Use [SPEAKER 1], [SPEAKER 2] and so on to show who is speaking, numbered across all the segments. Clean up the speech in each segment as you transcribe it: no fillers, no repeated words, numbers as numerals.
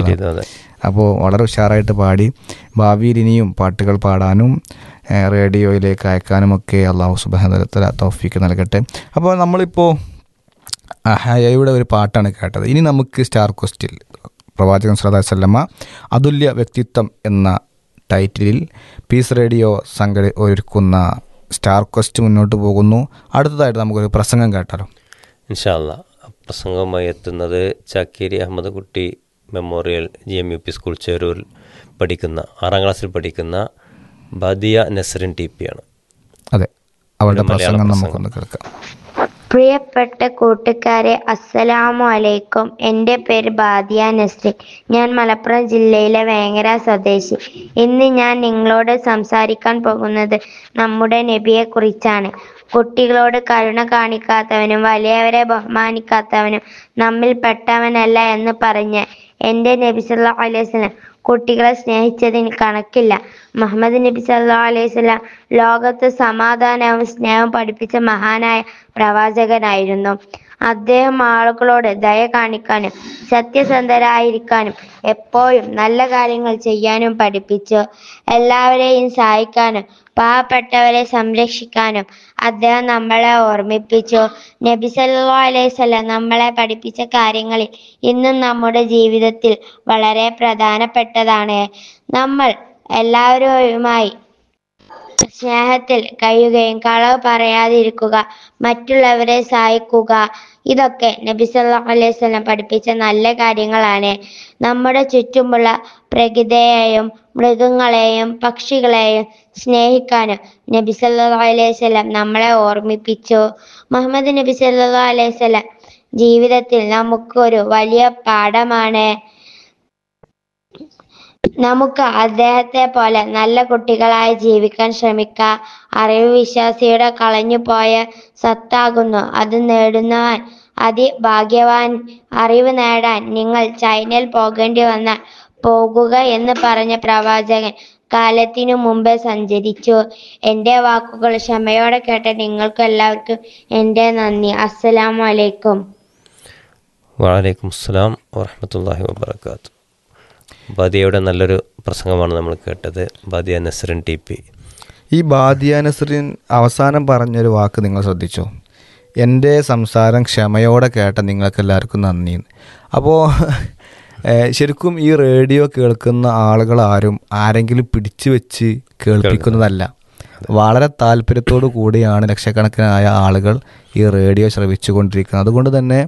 [SPEAKER 1] എന്നുള്ളത്. അപ്പോൾ വളരെ ഉഷാറായിട്ട് പാടി. ഭാവിയിൽ ഇനിയും പാട്ടുകൾ പാടാനും റേഡിയോയിലേക്ക് അയക്കാനുമൊക്കെ അള്ളാഹു സുബ്ഹാനഹു വ തആല തൗഫീക്ക് നൽകട്ടെ. അപ്പോൾ നമ്മളിപ്പോൾ ഹയയുടെ ഒരു പാട്ടാണ് കേട്ടത്. ഇനി നമുക്ക് സ്റ്റാർ ക്വസ്റ്റിൽ പ്രവാചകൻ സല്ലല്ലാഹു അലൈഹി വസല്ലമ അതുല്യ വ്യക്തിത്വം എന്ന ടൈറ്റിലിൽ പീസ് റേഡിയോ ഒരുക്കുന്ന സ്റ്റാർ ക്വസ്റ്റ് മുന്നോട്ട് പോകുന്നു. അടുത്തതായിട്ട് നമുക്കൊരു പ്രസംഗം കേട്ടാലോ?
[SPEAKER 2] ഇൻഷാ അല്ലാ. പ്രസംഗവുമായി എത്തുന്നത് ചാക്കേരി അഹമ്മദ് കുട്ടി മെമ്മോറിയൽ GMUP സ്കൂൾ ചേരൂരിൽ പഠിക്കുന്ന 6ാം ക്ലാസ്സിൽ പഠിക്കുന്ന ബാദിയ നസ്റിൻ TP ആണ്.
[SPEAKER 1] അതെ, അവരുടെ പ്രസംഗം നമുക്കൊന്ന് കേൾക്കാം.
[SPEAKER 3] പ്രിയപ്പെട്ട കൂട്ടുകാരെ, അസ്സലാമു അലൈക്കും. എൻ്റെ പേര് ബാദിയ നസ്രിൻ. ഞാൻ മലപ്പുറം ജില്ലയിലെ വേങ്ങര സ്വദേശി. ഇന്ന് ഞാൻ നിങ്ങളോട് സംസാരിക്കാൻ പോകുന്നത് നമ്മുടെ നബിയെ കുറിച്ചാണ്. കുട്ടികളോട് കരുണ കാണിക്കാത്തവനും വലിയവരെ ബഹുമാനിക്കാത്തവനും നമ്മിൽ പെട്ടവനല്ല എന്ന് പറഞ്ഞ് എൻ്റെ നബി സല്ലല്ലാഹു അലൈഹി വസല്ലം കുട്ടികളെ സ്നേഹിച്ചതിന് കണക്കില്ല. മുഹമ്മദ് നബി സല്ലല്ലാഹു അലൈഹി വസല്ലം ലോകത്ത് സമാധാനവും സ്നേഹവും പഠിപ്പിച്ച മഹാനായ പ്രവാചകനായിരുന്നു. അദ്ദേഹം ആളുകളോട് ദയ കാണിക്കാനും സത്യസന്ധരായിരിക്കാനും എപ്പോഴും നല്ല കാര്യങ്ങൾ ചെയ്യാനും പഠിപ്പിച്ചു. എല്ലാവരെയും സഹായിക്കാനും പാവപ്പെട്ടവരെ സംരക്ഷിക്കാനും അദ്ദേഹം നമ്മളെ ഓർമ്മിപ്പിച്ചു. നബി സല്ലല്ലാഹു അലൈഹി വസല്ലം നമ്മളെ പഠിപ്പിച്ച കാര്യങ്ങളിൽ ഇന്നും നമ്മുടെ ജീവിതത്തിൽ വളരെ പ്രധാനപ്പെട്ടതാണ്. നമ്മൾ എല്ലാവരുമായി സ്നേഹത്തിൽ കഴിയുകയും കളവ് പറയാതിരിക്കുക, മറ്റുള്ളവരെ സഹായിക്കുക, ഇതൊക്കെ നബി സല്ലല്ലാഹു അലൈഹി വസല്ലം പഠിപ്പിച്ച നല്ല കാര്യങ്ങളാണ്. നമ്മുടെ ചുറ്റുമുള്ള പ്രകൃതിയെയും മൃഗങ്ങളെയും പക്ഷികളെയും സ്നേഹിക്കാനും നബി സല്ലല്ലാഹു അലൈഹി വസല്ലം നമ്മളെ ഓർമ്മിപ്പിച്ചു. മുഹമ്മദ് നബി സല്ലല്ലാഹു അലൈഹി വസല്ലം ജീവിതത്തിൽ നമുക്കൊരു വലിയ പാഠമാണ്. നമുക്ക് അദ്ദേഹത്തെ പോലെ നല്ല കുട്ടികളായി ജീവിക്കാൻ ശ്രമിക്കാം. അറിവ് വിശ്വാസിയുടെ കളഞ്ഞുപോയ സത്താകുന്നു, അത് നേടുന്നവൻ അതിഭാഗ്യവാൻ. അറിവ് നേടാൻ നിങ്ങൾ ചൈനയിൽ പോകേണ്ടി വന്നാൽ പോകുക എന്ന് പറഞ്ഞ പ്രവാചകൻ കാലത്തിനു മുമ്പേ സഞ്ചരിച്ചു. എൻ്റെ വാക്കുകൾ ക്ഷമയോടെ കേട്ട നിങ്ങൾക്ക് എല്ലാവർക്കും എൻ്റെ നന്ദി. അസ്സലാമു അലൈക്കും.
[SPEAKER 2] വഅലൈക്കും അസ്സലാം വറഹ്മത്തുള്ളാഹി വബറകാതുഹു. ബാദിയയുടെ നല്ലൊരു പ്രസംഗമാണ് നമ്മൾ കേട്ടത്. ബാദിയ നസ്റിൻ TP.
[SPEAKER 1] ഈ ബാദിയ നസ്റിൻ അവസാനം പറഞ്ഞൊരു വാക്ക് നിങ്ങൾ ശ്രദ്ധിച്ചോ? എൻ്റെ സംസാരം ക്ഷമയോടെ കേട്ട നിങ്ങൾക്കെല്ലാവർക്കും നന്ദി. അപ്പോൾ ശരിക്കും ഈ റേഡിയോ കേൾക്കുന്ന ആളുകളാരും ആരെങ്കിലും പിടിച്ചു വെച്ച് കേൾപ്പിക്കുന്നതല്ല. വളരെ താല്പര്യത്തോടു കൂടിയാണ് ലക്ഷക്കണക്കിനായ ആളുകൾ ഈ റേഡിയോ ശ്രവിച്ചു കൊണ്ടിരിക്കുന്നത്. അതുകൊണ്ട് തന്നെ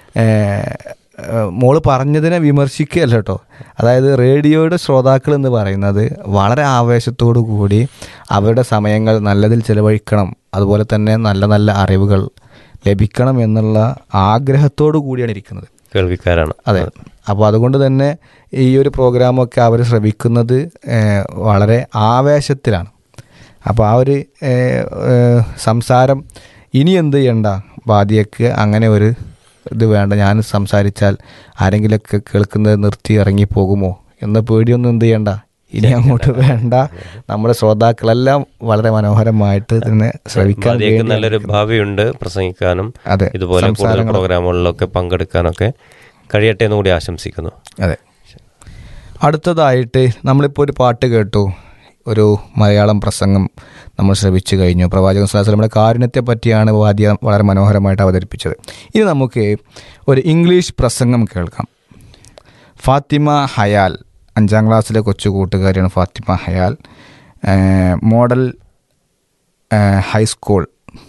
[SPEAKER 1] മോള് പറഞ്ഞതിനെ വിമർശിക്കുകയല്ല കേട്ടോ. അതായത് റേഡിയോയുടെ ശ്രോതാക്കൾ എന്ന് പറയുന്നത് വളരെ ആവേശത്തോടു കൂടി അവരുടെ സമയങ്ങൾ നല്ലതിൽ ചിലവഴിക്കണം, അതുപോലെ തന്നെ നല്ല നല്ല അറിവുകൾ ലഭിക്കണം എന്നുള്ള ആഗ്രഹത്തോടു കൂടിയാണ് ഇരിക്കുന്നത്.
[SPEAKER 2] കേൾവിക്കാരാണ്.
[SPEAKER 1] അതെ. അപ്പോൾ അതുകൊണ്ട് തന്നെ ഈ ഒരു പ്രോഗ്രാമൊക്കെ അവർ ശ്രമിക്കുന്നത് വളരെ ആവേശത്തിലാണ്. അപ്പോൾ ആ ഒരു സംസാരം ഇനി എന്ത് ചെയ്യണ്ട, ബാദിയക്ക് അങ്ങനെ ഒരു ഇത് വേണ്ട, ഞാൻ സംസാരിച്ചാൽ ആരെങ്കിലുമൊക്കെ കേൾക്കുന്നത് നിർത്തി ഇറങ്ങിപ്പോകുമോ എന്ന പേടിയൊന്നും എന്ത് ചെയ്യണ്ട, ഇനി അങ്ങോട്ട് വേണ്ട. നമ്മുടെ ശ്രോതാക്കളെല്ലാം വളരെ മനോഹരമായിട്ട് തന്നെ ശ്രവിക്കാൻ
[SPEAKER 2] നല്ലൊരു ഭാവിയുണ്ട് പ്രസംഗിക്കാനും ഇതുപോലെ കൂടുതൽ പ്രോഗ്രാമുകളിലൊക്കെ പങ്കെടുക്കാനൊക്കെ കഴിയട്ടെ എന്ന് കൂടി ആശംസിക്കുന്നു.
[SPEAKER 1] അതെ. അടുത്തതായിട്ട് നമ്മളിപ്പോൾ ഒരു പാട്ട് കേട്ടു, ഒരു മലയാളം പ്രസംഗം നമ്മൾ ശ്രവിച്ചു കഴിഞ്ഞു. പ്രവാചകൻ സ്വല്ലല്ലാഹു അലൈഹി വസല്ലമയുടെ കാരുണ്യത്തെ പറ്റിയാണ് വാദ്യ വളരെ മനോഹരമായിട്ട് അവതരിപ്പിച്ചത്. ഇനി നമുക്ക് ഒരു ഇംഗ്ലീഷ് പ്രസംഗം കേൾക്കാം. ഫാത്തിമ ഹയാൽ, 5ാം ക്ലാസ്സിലെ കൊച്ചു കൂട്ടുകാരിയാണ് ഫാത്തിമ ഹയാൽ. മോഡൽ ഹൈസ്കൂൾ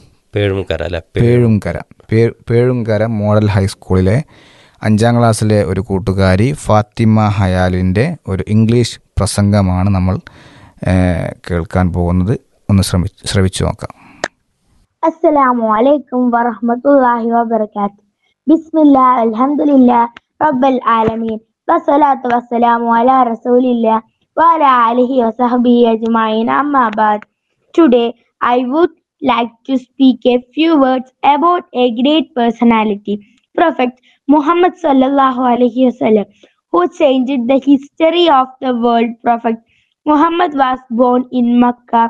[SPEAKER 1] പേഴുംകര മോഡൽ ഹൈസ്കൂളിലെ 5ാം ക്ലാസ്സിലെ ഒരു കൂട്ടുകാരി ഫാത്തിമ ഹയാലിൻ്റെ ഒരു ഇംഗ്ലീഷ് പ്രസംഗമാണ് നമ്മൾ കേൾക്കാൻ പോകുന്നത്. ഒന്ന് ശ്രവിച്ചു നോക്കാം.
[SPEAKER 4] അസ്സലാമു അലൈക്കും വറഹ്മത്തുള്ളാഹി വബറകാതുഹു. ബിസ്മില്ലാഹ് അൽഹംദുലില്ലാഹ് റബ്ബിൽ ആലമീൻ വസ്സലാത്തു വസ്സലാമു അലാ റസൂലില്ലാഹ് വഅലാ ആലിഹി വസഹ്ബിഹി അജ്മഈൻ. അമ്മാ ബഅദ്. Today I would like to speak a few words about a great personality, Prophet Muhammad sallallahu alaihi wasallam, who changed the history of the world. Prophet Muhammad was born in Mecca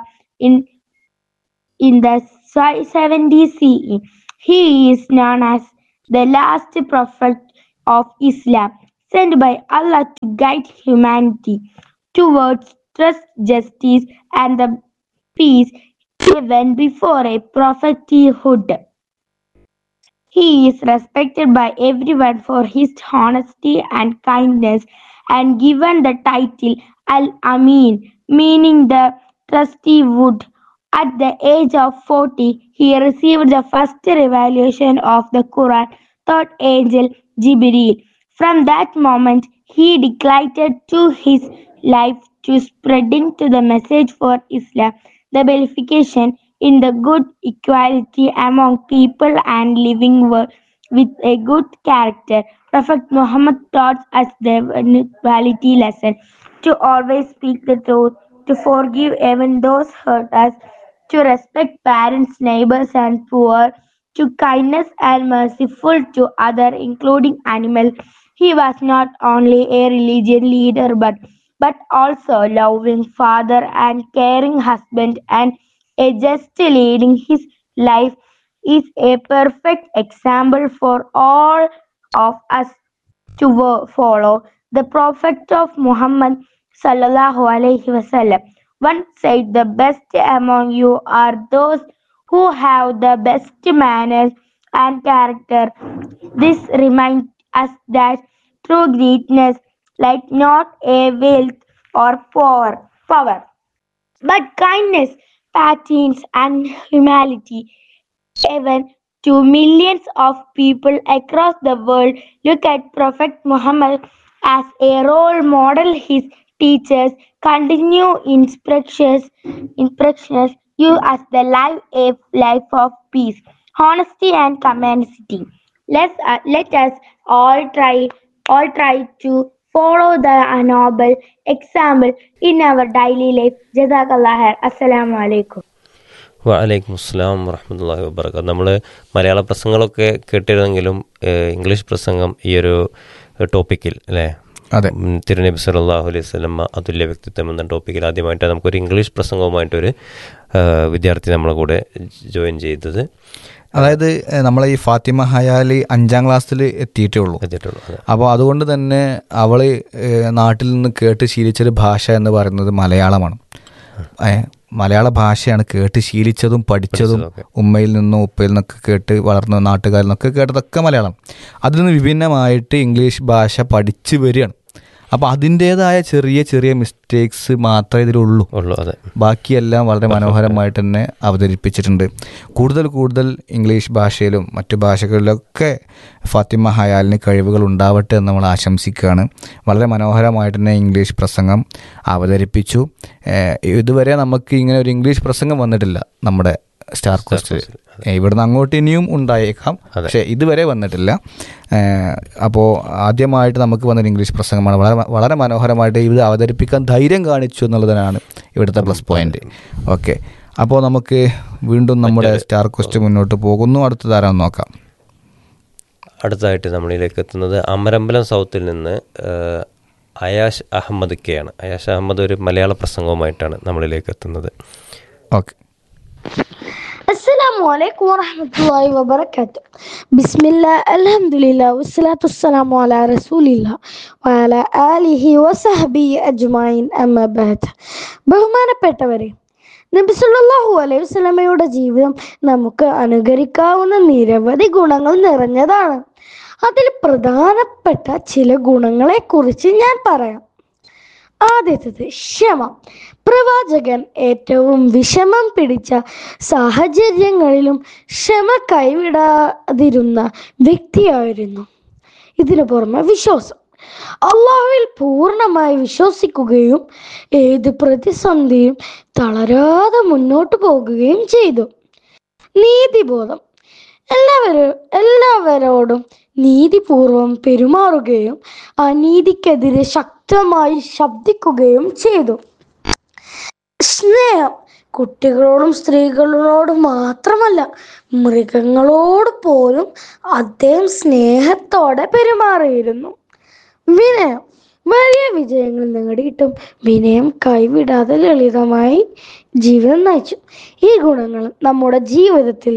[SPEAKER 4] in the 70 CE. He is known as the last prophet of Islam, sent by Allah to guide humanity towards trust, justice, and the peace even before a prophethood. He is respected by everyone for his honesty and kindness and given the title Al-Amin, meaning the trusty wood. At the age of 40, he received the first revelation of the Quran through angel Jibreel. From that moment, he dedicated to his life to spreading to the message for Islam, the benefication in the good equality among people and living with a good character. Prophet Muhammad taught us the quality lesson to always speak the truth, to forgive even those hurt us, to respect parents, neighbors, and poor, to kindness and merciful to others, including animals. He was not only a religious leader but also loving father and caring husband and a just leading his life is a perfect example for all of us to follow. The Prophet of Muhammad sallallahu alaihi wasallam once said, "The best among you are those who have the best manners and character." This reminds us that true greatness lies not a wealth or power, but kindness, patience, and humility. Even to millions of people across the world look at Prophet Muhammad as a role model. His teachers continue instructions you as the life of peace, honesty, and community. Let us all try to follow the noble example in our daily life. Jazakallah khair. Assalamu alaikum.
[SPEAKER 2] വലൈക്കും അസ്സലാം വറഹ്മത്തുള്ളാഹി വബറകാതുഹു. നമ്മൾ മലയാള പ്രസംഗങ്ങളൊക്കെ കേട്ടിരുന്നെങ്കിലും English പ്രസംഗം ഈ ഒരു ടോപ്പിക്കിൽ അല്ലേ,
[SPEAKER 1] അതെ,
[SPEAKER 2] തിരുനബി സല്ലല്ലാഹു അലൈഹി വസല്ലം അതുല്യ വ്യക്തിത്വം എന്ന ടോപ്പിക്കിൽ ആദ്യമായിട്ട് നമുക്കൊരു ഇംഗ്ലീഷ് പ്രസംഗവുമായിട്ടൊരു വിദ്യാർത്ഥി നമ്മളെ കൂടെ ജോയിൻ ചെയ്തത്.
[SPEAKER 1] അതായത് നമ്മളെ ഈ ഫാത്തിമ ഹയാലി 5ാം ക്ലാസ്സിൽ എത്തിയിട്ടേ ഉള്ളൂ. അപ്പോൾ അതുകൊണ്ട് തന്നെ അവൾ നാട്ടിൽ നിന്ന് കേട്ട് ശീലിച്ചൊരു ഭാഷ എന്ന് പറയുന്നത് മലയാളമാണ്. മലയാള ഭാഷയാണ് കേട്ട് ശീലിച്ചതും പഠിച്ചതും. ഉമ്മയിൽ നിന്നും ഉപ്പയിൽ നിന്നൊക്കെ കേട്ട് വളർന്ന നാട്ടുകാരിൽ നിന്നൊക്കെ കേട്ടതൊക്കെ മലയാളം. അതിൽ നിന്ന് വിഭിന്നമായിട്ട് ഇംഗ്ലീഷ് ഭാഷ പഠിച്ചു വരികയാണ്. അപ്പോൾ അതിൻ്റേതായ ചെറിയ ചെറിയ മിസ്റ്റേക്സ് മാത്രമേ ഇതിലുള്ളൂ. ബാക്കിയെല്ലാം വളരെ മനോഹരമായിട്ട് തന്നെ അവതരിപ്പിച്ചിട്ടുണ്ട്. കൂടുതൽ ഇംഗ്ലീഷ് ഭാഷയിലും മറ്റു ഭാഷകളിലൊക്കെ ഫാത്തിമ ഹയാലിന് കഴിവുകൾ ഉണ്ടാവട്ടെ എന്ന് നമ്മൾ ആശംസിക്കുകയാണ്. വളരെ മനോഹരമായിട്ട് തന്നെ ഇംഗ്ലീഷ് പ്രസംഗം അവതരിപ്പിച്ചു. ഇതുവരെ നമുക്ക് ഇങ്ങനെ ഒരു ഇംഗ്ലീഷ് പ്രസംഗം വന്നിട്ടില്ല നമ്മുടെ സ്റ്റാർ ക്വസ്റ്റ്. ഇവിടുന്ന് അങ്ങോട്ട് ഇനിയും ഉണ്ടായേക്കാം, പക്ഷേ ഇതുവരെ വന്നിട്ടില്ല. അപ്പോൾ ആദ്യമായിട്ട് നമുക്ക് വന്നൊരു ഇംഗ്ലീഷ് പ്രസംഗമാണ്. വളരെ മനോഹരമായിട്ട് ഇത് അവതരിപ്പിക്കാൻ ധൈര്യം കാണിച്ചു എന്നുള്ളതിനാണ് ഇവിടുത്തെ പ്ലസ് പോയിന്റ്. ഓക്കെ, അപ്പോൾ നമുക്ക് വീണ്ടും നമ്മുടെ സ്റ്റാർ ക്വസ്റ്റ് മുന്നോട്ട് പോകുന്നു. അടുത്തതാരാന്ന് നോക്കാം.
[SPEAKER 2] അടുത്തതായിട്ട് നമ്മളിലേക്ക് എത്തുന്നത് അമരമ്പലം സൗത്തിൽ നിന്ന് അയാഷ് അഹമ്മദ് കെയാണ്. അയാഷ് അഹമ്മദ് ഒരു മലയാള പ്രസംഗവുമായിട്ടാണ് നമ്മളിലേക്ക് എത്തുന്നത്.
[SPEAKER 1] ഓക്കെ.
[SPEAKER 5] السلام عليكم ورحمة الله وبركاته. بسم الله الحمد لله والصلاة والسلام على رسول الله وعلى آله وصحبه أجمعين أما بعد. ബഹുമാനപ്പെട്ടവരെ, നബി സല്ലല്ലാഹു അലൈഹി വസല്ലമയുടെ ജീവിതം നമുക്ക് അനുകരിക്കാവുന്ന നിരവധി ഗുണങ്ങൾ നിറഞ്ഞതാണ്. അതിൽ പ്രധാനപ്പെട്ട ചില ഗുണങ്ങളെക്കുറിച്ച് ഞാൻ പറയാം. ആദ്യത്തേത് ക്ഷമ. പ്രവാചകൻ ഏറ്റവും വിഷമം പിടിച്ച സാഹചര്യങ്ങളിലും ക്ഷമ കൈവിടാതിരുന്ന വ്യക്തിയായിരുന്നു. ഇതിനു പുറമെ വിശ്വാസം. അള്ളാഹുവിൽ പൂർണ്ണമായി വിശ്വസിക്കുകയും ഏത് പ്രതിസന്ധിയും തളരാതെ മുന്നോട്ട് പോകുകയും ചെയ്തു. നീതിബോധം. എല്ലാവരോടും നീതിപൂർവം പെരുമാറുകയും അനീതിക്കെതിരെ ശക്തമായി ശബ്ദിക്കുകയും ചെയ്തു. സ്നേഹം. കുട്ടികളോടും സ്ത്രീകളോടും മാത്രമല്ല, മൃഗങ്ങളോട് പോലും അദ്ദേഹം സ്നേഹത്തോടെ പെരുമാറിയിരുന്നു. വിനയം. വലിയ വിജയങ്ങൾ നേടിയിട്ടും വിനയം കൈവിടാതെ ലളിതമായി ജീവിതം നയിച്ചു. ഈ ഗുണങ്ങൾ നമ്മുടെ ജീവിതത്തിൽ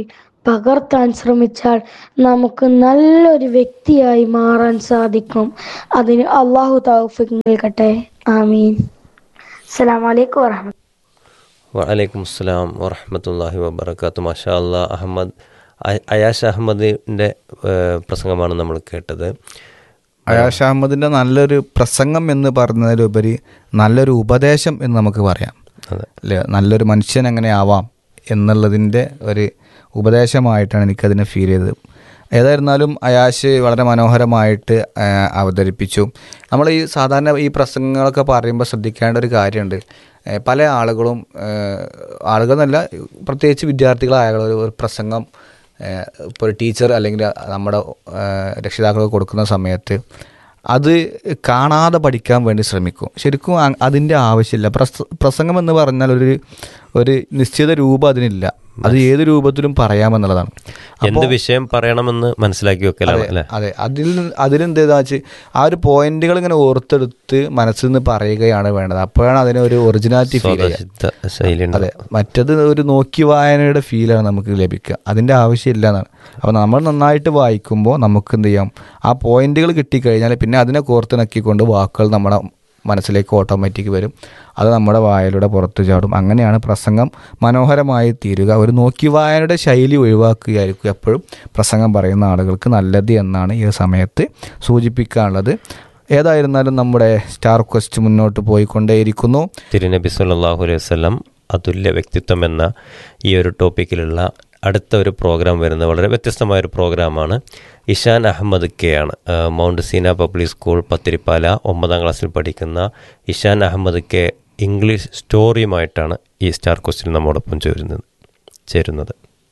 [SPEAKER 5] പകർത്താൻ ശ്രമിച്ചാൽ നമുക്ക് നല്ലൊരു വ്യക്തിയായി മാറാൻ സാധിക്കും. അതിന് അള്ളാഹു തൗഫീഖ് നൽകട്ടെ. ആമീൻ. അസ്സലാമു അലൈക്കും വറഹ്മത്തുള്ളാഹി.
[SPEAKER 2] വഅലൈക്കും അസ്സലാം വറഹ്മത്തുള്ളാഹി വബറകാത്തു. മാഷാ അല്ലാഹ്. അയാഷ് അഹമ്മദിൻ്റെ പ്രസംഗമാണ് നമ്മൾ കേട്ടത്.
[SPEAKER 1] അയാഷ് അഹമ്മദിൻ്റെ നല്ലൊരു പ്രസംഗം എന്ന് പറഞ്ഞതിലുപരി നല്ലൊരു ഉപദേശം എന്ന് നമുക്ക് പറയാം. അല്ലേ, നല്ലൊരു മനുഷ്യൻ എങ്ങനെ ആവാം എന്നുള്ളതിൻ്റെ ഒരു ഉപദേശമായിട്ടാണ് എനിക്കതിനെ ഫീൽ ചെയ്തത്. ഏതായിരുന്നാലും അയാഷ് വളരെ മനോഹരമായിട്ട് അവതരിപ്പിച്ചു. നമ്മൾ ഈ സാധാരണ ഈ പ്രസംഗങ്ങളൊക്കെ പറയുമ്പോൾ ശ്രദ്ധിക്കേണ്ട ഒരു കാര്യമുണ്ട്. പല ആളുകളും എന്നല്ല, പ്രത്യേകിച്ച് വിദ്യാർത്ഥികളായ ഒരു പ്രസംഗം ഇപ്പോൾ ഒരു ടീച്ചർ അല്ലെങ്കിൽ നമ്മുടെ രക്ഷിതാക്കൾ കൊടുക്കുന്ന സമയത്ത് അത് കാണാതെ പഠിക്കാൻ വേണ്ടി ശ്രമിക്കും. ശരിക്കും അതിൻ്റെ ആവശ്യമില്ല. പ്രസംഗം എന്ന് പറഞ്ഞാൽ ഒരു നിശ്ചിത രൂപം അതിനില്ല. അത് ഏത് രൂപത്തിലും പറയാമെന്നുള്ളതാണ്.
[SPEAKER 2] എന്ത് വിഷയം പറയണമെന്ന് മനസ്സിലാക്കി വെക്കലാണ്.
[SPEAKER 1] അതെ, അതിലെന്താ വെച്ചാൽ ആ ഒരു പോയിന്റുകൾ ഇങ്ങനെ ഓർത്തെടുത്ത് മനസ്സിൽ നിന്ന് പറയുകയാണ് വേണ്ടത്. അപ്പോഴാണ് അതിന് ഒരു ഒറിജിനാലിറ്റി ഫീൽ ചെയ്യുക. അതെ, മറ്റത് ഒരു നോക്കി വായനയുടെ ഫീലാണ് നമുക്ക് ലഭിക്കുക. അതിൻ്റെ ആവശ്യമില്ല എന്നാണ്. അപ്പോൾ നമ്മൾ നന്നായിട്ട് വായിക്കുമ്പോൾ നമുക്ക് എന്ത് ചെയ്യാം, ആ പോയിന്റുകൾ കിട്ടിക്കഴിഞ്ഞാൽ പിന്നെ അതിനെ കോർത്തിണക്കിക്കൊണ്ട് വാക്കുകൾ നമ്മുടെ മനസ്സിലേക്ക് ഓട്ടോമാറ്റിക് വരും. അത് നമ്മുടെ വായിലൂടെ പുറത്തു ചാടും. അങ്ങനെയാണ് പ്രസംഗം മനോഹരമായി തീരുക. ഒരു നോക്കി വായനയുടെ ശൈലി ഒഴിവാക്കുകയായിരിക്കും എപ്പോഴും പ്രസംഗം പറയുന്ന ആളുകൾക്ക് നല്ലത് എന്നാണ് ഈ സമയത്ത് സൂചിപ്പിക്കാനുള്ളത്. ഏതായിരുന്നാലും നമ്മുടെ സ്റ്റാർ ക്വസ്റ്റ് മുന്നോട്ട് പോയിക്കൊണ്ടേയിരിക്കുന്നു.
[SPEAKER 2] തിരുനബി സല്ലല്ലാഹു അലൈഹി വസല്ലം അതുല്യ വ്യക്തിത്വം എന്ന ഈ ഒരു ടോപ്പിക്കിലുള്ള അടുത്ത ഒരു പ്രോഗ്രാം വരുന്നത് വളരെ വ്യത്യസ്തമായൊരു പ്രോഗ്രാമാണ്. ഇഷാൻ അഹമ്മദ് കെ ആണ്. Mount Seena public school Pathiripala 9ാം ക്ലാസ്സിൽ പഠിക്കുന്ന ഇഷാൻ അഹമ്മദ് കെ ഇംഗ്ലീഷ് സ്റ്റോറിയുമായിട്ടാണ് ഈ സ്റ്റാർ ക്വസ്റ്റിൽ നമ്മോടൊപ്പം ചേരുന്നത്.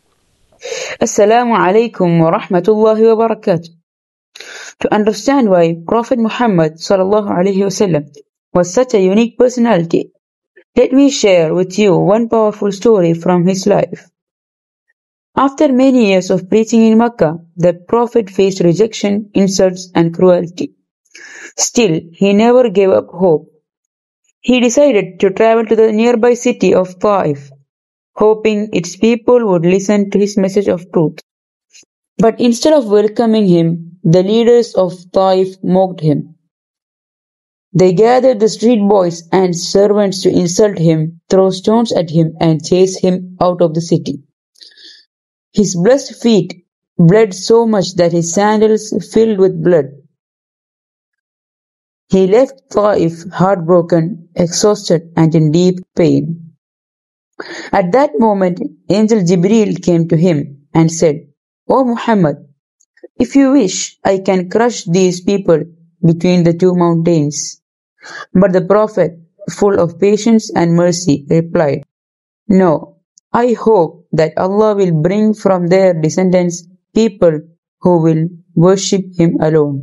[SPEAKER 6] Assalamu alaikum wa rahmatullahi wa barakatuh. To understand why Prophet Muhammad sallallahu alaihi wasallam was such a unique personality, let me share with you one powerful story from his life. After many years of preaching in Makkah, the Prophet faced rejection, insults, and cruelty. Still, he never gave up hope. He decided to travel to the nearby city of Taif, hoping its people would listen to his message of truth. But instead of welcoming him, the leaders of Taif mocked him. They gathered the street boys and servants to insult him, throw stones at him, and chase him out of the city. His blessed feet bled so much that his sandals filled with blood. He left Taif heartbroken, exhausted, and in deep pain. At that moment, Angel Jibreel came to him and said, "O Muhammad, if you wish, I can crush these people between the two mountains." But the Prophet, full of patience and mercy, replied, "No, I hope that Allah will bring from their descendants people who will worship Him alone."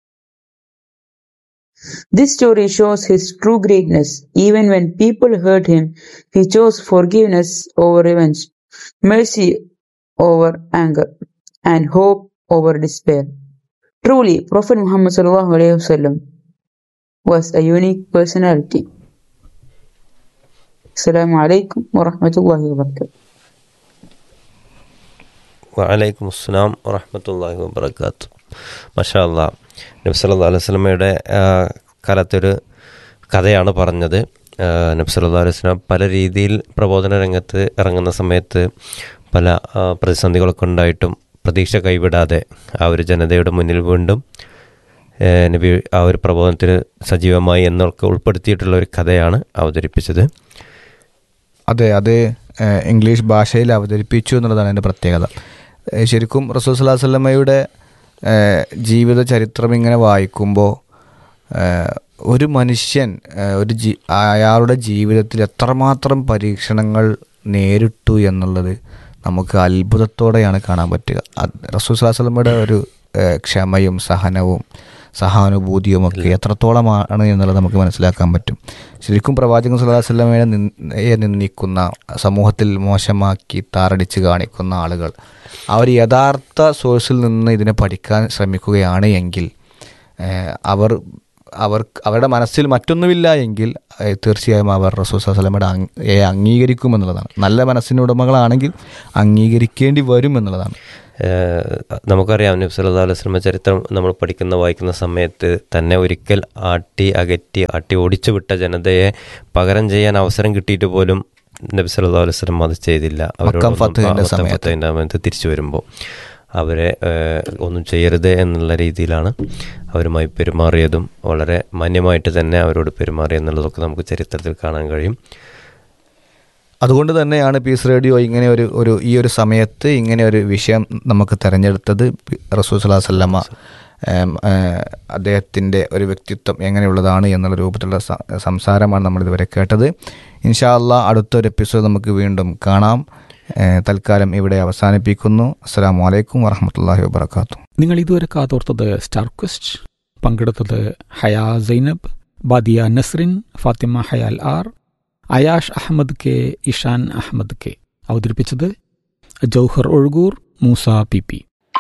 [SPEAKER 6] This story shows his true greatness. Even when people hurt him, he chose forgiveness over revenge, mercy over anger, and hope over despair. Truly, Prophet Muhammad sallallahu alaihi wasallam was a unique personality. Assalamu alaikum wa rahmatullahi wa barakatuh.
[SPEAKER 2] വഅലൈക്കും അസ്സലാം വറഹ്മത്തുള്ളാഹി വബറകാത്തു. മാഷാ അല്ലാഹ്. നബി സല്ലല്ലാഹു അലൈഹി വസല്ലമയുടെ കാലത്തൊരു കഥയാണ് പറഞ്ഞത്. നബി സല്ലല്ലാഹു അലൈഹി വസല്ലം പല രീതിയിൽ പ്രബോധന രംഗത്ത് ഇറങ്ങുന്ന സമയത്ത് പല പ്രതിസന്ധികളൊക്കെ ഉണ്ടായിട്ടും പ്രതീക്ഷ കൈവിടാതെ ആ ഒരു ജനതയുടെ മുന്നിൽ വീണ്ടും നബി ആ ഒരു പ്രബോധനത്തിന് സജീവമായി എന്നൊക്കെ ഉൾപ്പെടുത്തിയിട്ടുള്ള ഒരു കഥയാണ് അവതരിപ്പിച്ചത്.
[SPEAKER 1] അതെ, അത് ഇംഗ്ലീഷ് ഭാഷയിൽ അവതരിപ്പിച്ചു എന്നുള്ളതാണ് അതിൻ്റെ പ്രത്യേകത. ശരിക്കും റസൂൽ സ്വല്ലല്ലാഹു അലൈഹി വസല്ലമയുടെ ജീവിത ചരിത്രം ഇങ്ങനെ വായിക്കുമ്പോൾ ഒരു മനുഷ്യൻ അയാളുടെ ജീവിതത്തിൽ എത്രമാത്രം പരീക്ഷണങ്ങൾ നേരിട്ടു എന്നുള്ളത് നമുക്ക് അത്ഭുതത്തോടെയാണ് കാണാൻ പറ്റുക. റസൂൽ സ്വല്ലല്ലാഹു അലൈഹി വസല്ലമയുടെ ഒരു ക്ഷമയും സഹനവും സഹാനുഭൂതിയുമൊക്കെ എത്രത്തോളമാണ് എന്നുള്ളത് നമുക്ക് മനസ്സിലാക്കാൻ പറ്റും. ശരിക്കും പ്രവാചകൻ സല്ലല്ലാഹു അലൈഹി വസല്ലമയെ നിന്ദിക്കുന്ന, സമൂഹത്തിൽ മോശമാക്കി താറടിച്ച് കാണിക്കുന്ന ആളുകൾ അവർ യഥാർത്ഥ സോഴ്സിൽ നിന്ന് ഇതിനെ പഠിക്കാൻ ശ്രമിക്കുകയാണ് എങ്കിൽ അവർ അവരുടെ മനസ്സിൽ മറ്റൊന്നുമില്ല എങ്കിൽ തീർച്ചയായും അവർ റസൂൽ സല്ലല്ലാഹു അലൈഹി വസല്ലമയുടെ അംഗീകരിക്കുമെന്നുള്ളതാണ്. നല്ല മനസ്സിൻ്റെ ഉടമകളാണെങ്കിൽ അംഗീകരിക്കേണ്ടി വരും എന്നുള്ളതാണ്.
[SPEAKER 2] നമുക്കറിയാം നബി സല്ലല്ലാഹു അലൈഹി വസല്ലം ചരിത്രം നമ്മൾ വായിക്കുന്ന സമയത്ത് തന്നെ ഒരിക്കൽ ആട്ടി ഓടിച്ചു വിട്ട ജനതയെ പകരം ചെയ്യാൻ അവസരം കിട്ടിയിട്ട് പോലും നബി സല്ലല്ലാഹു അലൈഹി വസല്ലം അത് ചെയ്തില്ല. അവരോട് സമയത്ത് തിരിച്ചു വരുമ്പോൾ അവരെ ഒന്നും ചെയ്യരുത് എന്നുള്ള രീതിയിലാണ് അവരുമായി പെരുമാറിയതും വളരെ മാന്യമായിട്ട് തന്നെ അവരോട് പെരുമാറിയെന്നുള്ളതൊക്കെ നമുക്ക് ചരിത്രത്തിൽ കാണാൻ കഴിയും.
[SPEAKER 1] അതുകൊണ്ട് തന്നെയാണ് പീസ് റേഡിയോ ഇങ്ങനെ ഈ ഒരു സമയത്ത് ഇങ്ങനെ ഒരു വിഷയം നമുക്ക് തിരഞ്ഞെടുത്തത്. റസൂൽ സല്ലല്ലാഹു അലൈഹി വസല്ലമ അദ്ദേഹത്തിൻ്റെ ഒരു വ്യക്തിത്വം എങ്ങനെയുള്ളതാണ് എന്നുള്ള രൂപത്തിലുള്ള സംസാരമാണ് നമ്മളിതുവരെ കേട്ടത്. ഇൻഷാ അല്ലാഹ് അടുത്തൊരു എപ്പിസോഡ് നമുക്ക് വീണ്ടും കാണാം. തൽക്കാലം ഇവിടെ അവസാനിപ്പിക്കുന്നു. അസ്സലാമു അലൈക്കും വറഹ്മത്തുള്ളാഹി വബറകാതുഹു.
[SPEAKER 7] നിങ്ങൾ ഇതുവരെ കാതോർത്തത് സ്റ്റാർ ക്വസ്റ്റ്. പങ്കെടുത്തത് ഹയാ Zainab, ബാദിയ Nasrin, Fathima ഹയാൽ R, അയാഷ് Ahmed K, Ishan Ahmed K. അവതരിപ്പിച്ചത് ജൗഹർ ഒഴുകൂർ, മൂസ പി.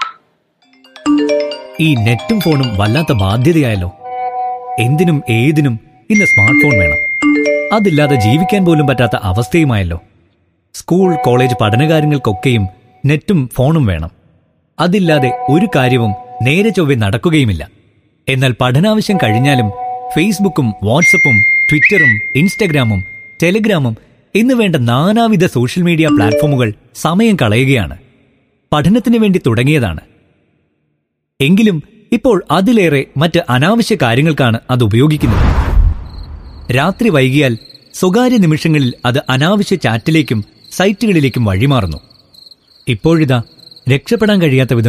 [SPEAKER 8] ഈ നെറ്റും ഫോണും വല്ലാത്ത ബാധ്യതയായല്ലോ. എന്തിനും ഏതിനും ഇന്ന് സ്മാർട്ട് ഫോൺ വേണം. അതില്ലാതെ ജീവിക്കാൻ പോലും പറ്റാത്ത അവസ്ഥയുമായല്ലോ. സ്കൂൾ കോളേജ് പഠനകാര്യങ്ങൾക്കൊക്കെയും നെറ്റും ഫോണും വേണം. അതില്ലാതെ ഒരു കാര്യവും നേരെ ചൊവ്വെ നടക്കുകയുമില്ല. എന്നാൽ പഠനാവശ്യം കഴിഞ്ഞാലും ഫേസ്ബുക്കും വാട്സപ്പും ട്വിറ്ററും ഇൻസ്റ്റഗ്രാമും ടെലിഗ്രാമും എന്ന് വേണ്ട നാനാവിധ സോഷ്യൽ മീഡിയ പ്ലാറ്റ്ഫോമുകൾ സമയം കളയുകയാണ്. പഠനത്തിന് വേണ്ടി തുടങ്ങിയതാണ്. എങ്കിലും ഇപ്പോൾ അതിലേറെ മറ്റ് അനാവശ്യ കാര്യങ്ങൾക്കാണ് അത് ഉപയോഗിക്കുന്നത്. രാത്രി വൈകിയാൽ സ്വകാര്യ നിമിഷങ്ങളിൽ അത് അനാവശ്യ ചാറ്റിലേക്കും സൈറ്റുകളിലേക്കും വഴിമാറുന്നു. ഇപ്പോഴിതാ രക്ഷപ്പെടാൻ കഴിയാത്ത വിധം